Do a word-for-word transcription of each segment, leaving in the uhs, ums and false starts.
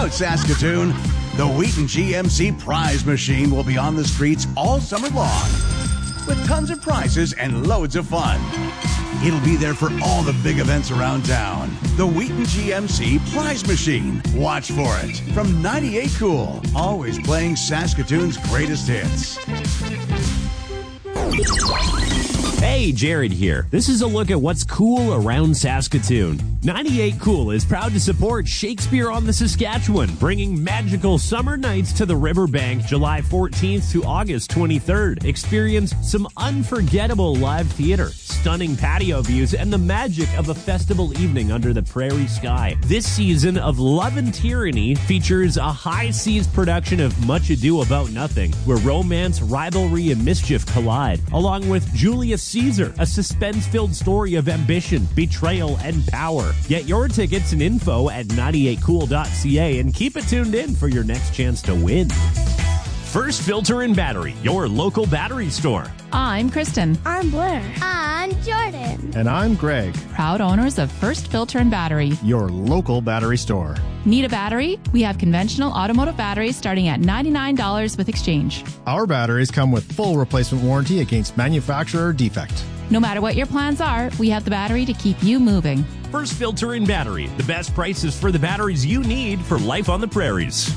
out, Saskatoon. The Wheaton G M C Prize Machine will be on the streets all summer long with tons of prizes and loads of fun. It'll be there for all the big events around town. The Wheaton G M C Prize Machine. Watch for it. From ninety-eight Cool, always playing Saskatoon's greatest hits. Hey, Jared here. This is a look at what's cool around Saskatoon. ninety-eight Cool is proud to support Shakespeare on the Saskatchewan, bringing magical summer nights to the riverbank July fourteenth to August twenty-third. Experience some unforgettable live theater, stunning patio views, and the magic of a festival evening under the prairie sky. This season of Love and Tyranny features a high seas production of Much Ado About Nothing, where romance, rivalry, and mischief collide, along with Julius Caesar, a suspense-filled story of ambition, betrayal, and power. Get your tickets and info at ninety-eight cool dot c a and keep it tuned in for your next chance to win. First Filter and Battery, your local battery store. I'm Kristen. I'm Blair. I'm Jordan. And I'm Greg. Proud owners of First Filter and Battery, your local battery store. Need a battery? We have conventional automotive batteries starting at ninety-nine dollars with exchange. Our batteries come with full replacement warranty against manufacturer defect. No matter what your plans are, we have the battery to keep you moving. First Filter and Battery, the best prices for the batteries you need for life on the prairies.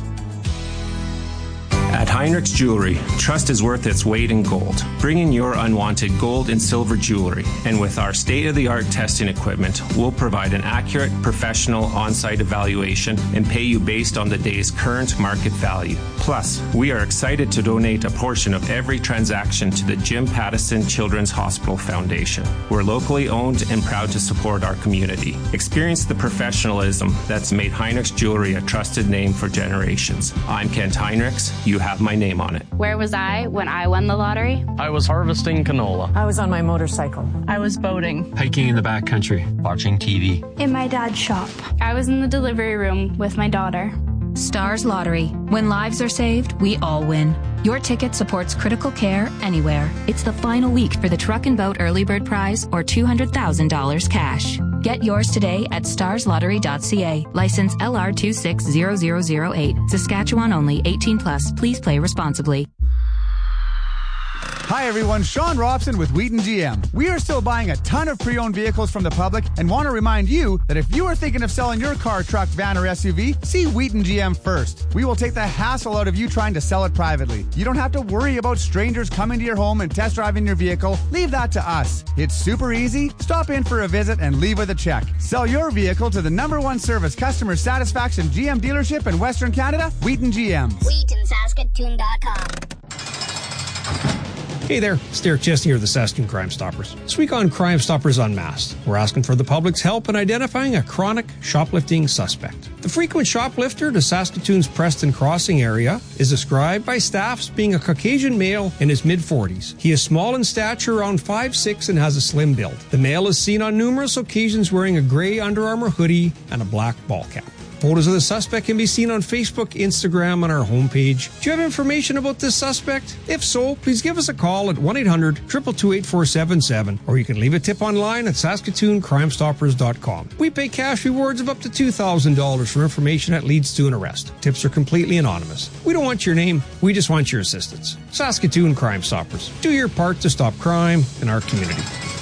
At Heinrich's Jewelry, trust is worth its weight in gold. Bring in your unwanted gold and silver jewelry, and with our state-of-the-art testing equipment, we'll provide an accurate, professional on-site evaluation and pay you based on the day's current market value. Plus, we are excited to donate a portion of every transaction to the Jim Pattison Children's Hospital Foundation. We're locally owned and proud to support our community. Experience the professionalism that's made Heinrich's Jewelry a trusted name for generations. I'm Kent Heinrichs. You have my name on it. Where was I when I won the lottery? I was harvesting canola. I was on my motorcycle. I was boating. Hiking in the backcountry. Watching T V. In my dad's shop. I was in the delivery room with my daughter. Stars Lottery. When lives are saved, we all win. Your ticket supports critical care anywhere. It's the final week for the Truck and Boat Early Bird Prize or two hundred thousand dollars cash. Get yours today at stars lottery dot c a. License L R two six zero zero zero eight. Saskatchewan only. eighteen plus. Please play responsibly. Hi everyone, Sean Robson with Wheaton G M. We are still buying a ton of pre-owned vehicles from the public and want to remind you that if you are thinking of selling your car, truck, van, or S U V, see Wheaton G M first. We will take the hassle out of you trying to sell it privately. You don't have to worry about strangers coming to your home and test driving your vehicle. Leave that to us. It's super easy. Stop in for a visit and leave with a check. Sell your vehicle to the number one service customer satisfaction G M dealership in Western Canada, Wheaton G M. Wheaton Saskatoon dot com. Hey there, it's Derek Chesney here of the Saskatoon Crime Stoppers. This week on Crime Stoppers Unmasked, we're asking for the public's help in identifying a chronic shoplifting suspect. The frequent shoplifter to Saskatoon's Preston Crossing area is described by staff as being a Caucasian male in his mid-forties. He is small in stature, around five foot six, and has a slim build. The male is seen on numerous occasions wearing a gray Under Armour hoodie and a black ball cap. Photos of the suspect can be seen on Facebook, Instagram, and our homepage. Do you have information about this suspect? If so, please give us a call at one eight hundred, two two two, eight four seven seven, or you can leave a tip online at saskatoon crime stoppers dot com. We pay cash rewards of up to two thousand dollars for information that leads to an arrest. Tips are completely anonymous. We don't want your name, we just want your assistance. Saskatoon Crime Stoppers. Do your part to stop crime in our community.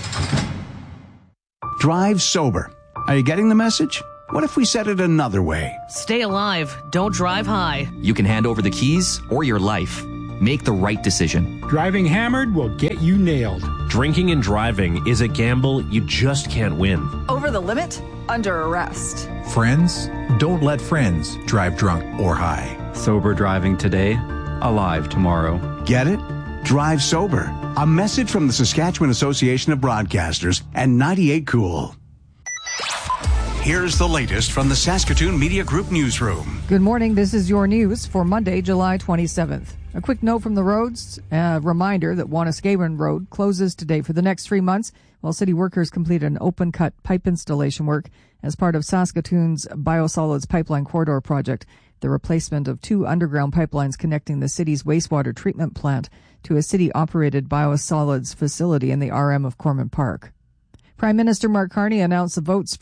Drive sober. Are you getting the message? What if we said it another way? Stay alive. Don't drive high. You can hand over the keys or your life. Make the right decision. Driving hammered will get you nailed. Drinking and driving is a gamble you just can't win. Over the limit? Under arrest. Friends, don't let friends drive drunk or high. Sober driving today, alive tomorrow. Get it? Drive sober. A message from the Saskatchewan Association of Broadcasters and ninety-eight Cool. Here's the latest from the Saskatoon Media Group newsroom. Good morning. This is your news for Monday, July twenty-seventh. A quick note from the roads. A reminder that Wanuskewin Road closes today for the next three months while city workers complete an open-cut pipe installation work as part of Saskatoon's Biosolids Pipeline Corridor project, the replacement of two underground pipelines connecting the city's wastewater treatment plant to a city-operated biosolids facility in the R M of Corman Park. Prime Minister Mark Carney announced the votes for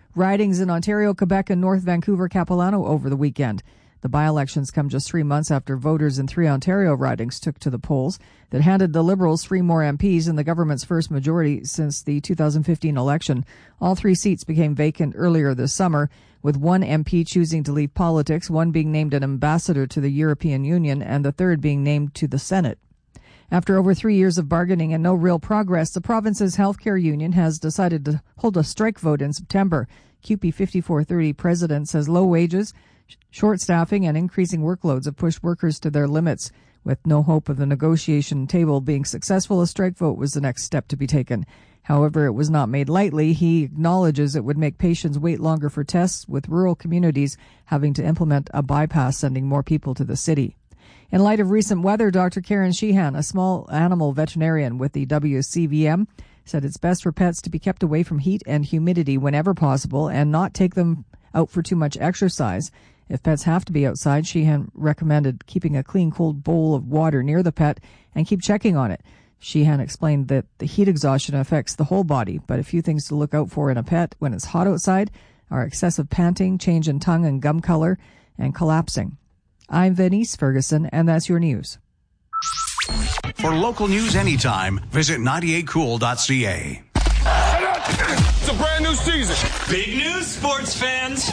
ridings in Ontario, Quebec, and North Vancouver, Capilano over the weekend. The by-elections come just three months after voters in three Ontario ridings took to the polls that handed the Liberals three more M Ps in the government's first majority since the two thousand fifteen election. All three seats became vacant earlier this summer, with one M P choosing to leave politics, one being named an ambassador to the European Union, and the third being named to the Senate. After over three years of bargaining and no real progress, the province's healthcare union has decided to hold a strike vote in September. C U P E fifty-four thirty president says low wages, short staffing, and increasing workloads have pushed workers to their limits. With no hope of the negotiation table being successful, a strike vote was the next step to be taken. However, it was not made lightly. He acknowledges it would make patients wait longer for tests, with rural communities having to implement a bypass, sending more people to the city. In light of recent weather, Doctor Karen Sheehan, a small animal veterinarian with the W C V M, said it's best for pets to be kept away from heat and humidity whenever possible and not take them out for too much exercise. If pets have to be outside, Sheehan recommended keeping a clean, cold bowl of water near the pet and keep checking on it. Sheehan explained that the heat exhaustion affects the whole body, but a few things to look out for in a pet when it's hot outside are excessive panting, change in tongue and gum color, and collapsing. I'm Venice Ferguson, and that's your news. For local news anytime, visit ninety-eight cool dot c a. It's a brand new season. Big news, sports fans.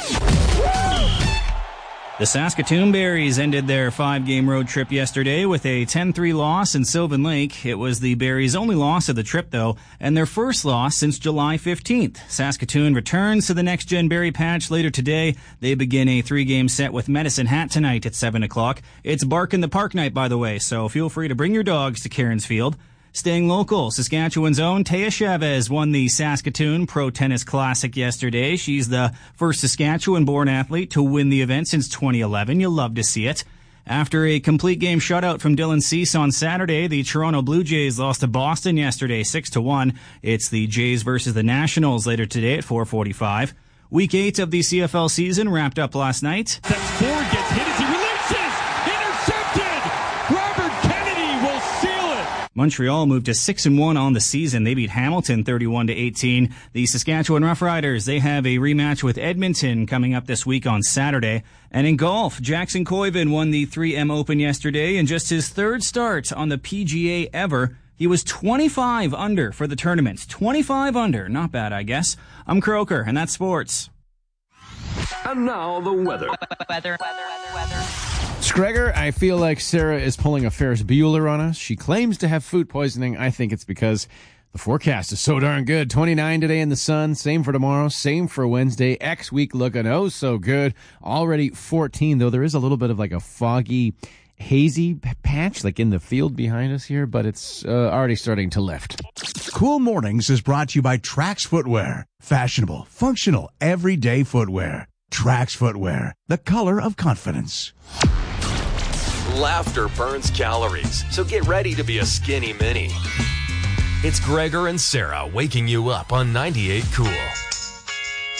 The Saskatoon Berries ended their five-game road trip yesterday with a ten three loss in Sylvan Lake. It was the Berries' only loss of the trip, though, and their first loss since July fifteenth. Saskatoon returns to the Next Gen Berry Patch later today. They begin a three-game set with Medicine Hat tonight at seven o'clock. It's Bark in the Park night, by the way, so feel free to bring your dogs to Cairns Field. Staying local, Saskatchewan's own Taya Chavez won the Saskatoon Pro Tennis Classic yesterday. She's the first Saskatchewan-born athlete to win the event since twenty eleven. You'll love to see it. After a complete game shutout from Dylan Cease on Saturday, the Toronto Blue Jays lost to Boston yesterday six to one. It's the Jays versus the Nationals later today at four forty-five. Week eight of the C F L season wrapped up last night. Steps forward, gets hit as he releases. Intercepted. Robert Kennedy will seal it. Montreal moved to six and one on the season. They beat Hamilton thirty-one to eighteen. The Saskatchewan Roughriders, they have a rematch with Edmonton coming up this week on Saturday. And in golf, Jackson Koivu won the three M Open yesterday in just his third start on the P G A ever. He was twenty-five under for the tournament. twenty-five under. Not bad, I guess. I'm Croker, and that's sports. And now the weather. Weather, weather, weather, weather. Scregger, I feel like Sarah is pulling a Ferris Bueller on us. She claims to have food poisoning. I think it's because the forecast is so darn good. twenty-nine today in the sun. Same for tomorrow. Same for Wednesday. X week looking oh so good. Already fourteen, though there is a little bit of like a foggy, hazy patch like in the field behind us here, but it's uh, already starting to lift. Cool Mornings is brought to you by Trax Footwear. Fashionable, functional, everyday footwear. Trax Footwear, the color of confidence. Laughter burns calories, so get ready to be a skinny mini. It's Gregor and Sarah waking you up on ninety-eight Cool.